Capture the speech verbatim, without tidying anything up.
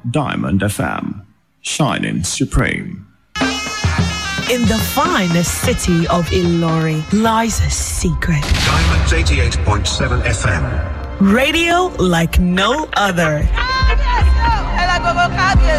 Diamond F M, shining supreme. In the finest city of Ilori lies a secret. Diamonds eighty-eight point seven F M. Radio like no other.